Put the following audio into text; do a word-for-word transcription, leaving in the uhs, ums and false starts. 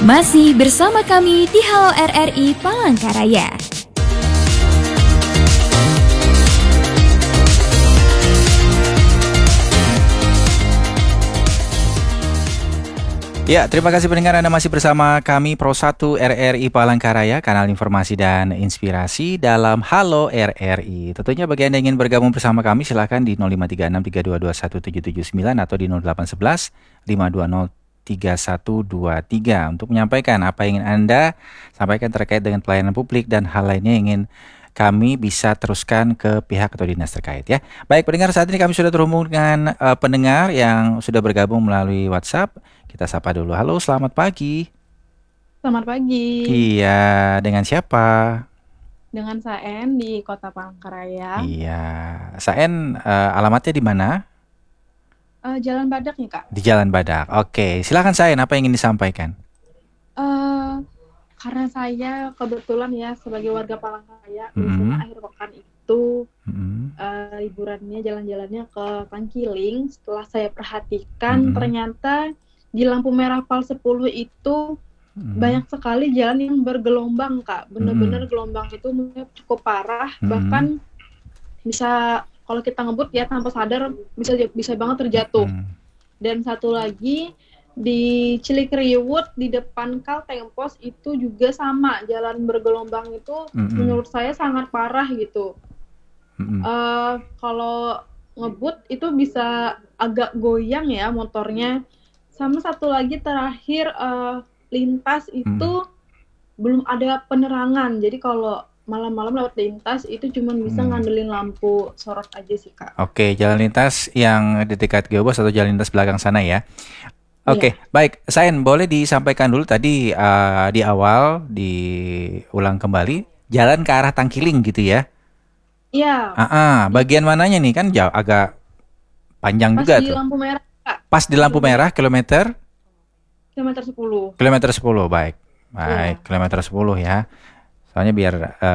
Masih bersama kami di Halo R R I Palangkaraya. Ya, terima kasih pendengar, Anda masih bersama kami Pro satu R R I Palangkaraya, kanal informasi dan inspirasi dalam Halo R R I. Tentunya bagi Anda yang ingin bergabung bersama kami, silakan di nol lima tiga enam tiga dua dua satu tujuh tujuh sembilan atau di nol delapan satu satu lima dua nol tiga satu dua tiga untuk menyampaikan apa yang ingin Anda sampaikan terkait dengan pelayanan publik dan hal lainnya yang ingin kami bisa teruskan ke pihak atau dinas terkait ya. Baik pendengar, saat ini kami sudah terhubung dengan uh, pendengar yang sudah bergabung melalui WhatsApp. Kita sapa dulu. Halo, selamat pagi. Selamat pagi. Iya, dengan siapa? Dengan Saen di Kota Palangkaraya. Iya, Saen uh, alamatnya di mana? Uh, Jalan Badak nih Kak. Di Jalan Badak. Oke, silakan Saen, apa yang ingin disampaikan? Uh, karena saya kebetulan ya sebagai warga Palangkaraya, Mm-hmm. biasanya akhir pekan itu mm-hmm. uh, liburannya jalan-jalannya ke Tangkiling. Setelah saya perhatikan, Mm-hmm. ternyata di lampu merah Pal sepuluh itu mm-hmm. banyak sekali jalan yang bergelombang Kak. Benar-benar mm-hmm. gelombang itu cukup parah, mm-hmm. bahkan bisa kalau kita ngebut ya tanpa sadar bisa bisa banget terjatuh. Hmm. Dan satu lagi di Cilikriwut di depan Kalteng Pos itu juga sama, jalan bergelombang itu hmm. menurut saya sangat parah gitu. Hmm. Uh, kalau ngebut itu bisa agak goyang ya motornya. Sama satu lagi terakhir uh, lintas itu hmm. belum ada penerangan. Jadi kalau malam-malam lewat lintas itu cuma bisa hmm. ngandelin lampu sorot aja sih Kak. Oke, jalan lintas yang di dekat Geobos atau jalan lintas belakang sana ya. Oke, iya. Baik. Saen, boleh disampaikan dulu tadi uh, di awal, diulang kembali, jalan ke arah Tangkiling gitu ya? Iya. Ah, bagian mananya nih kan jauh, agak panjang Pas juga di tuh. lampu merah Kak. Pas di lampu merah, kilometer? Kilometer sepuluh. Kilometer sepuluh, baik. Baik, iya. Kilometer sepuluh ya. Soalnya biar uh,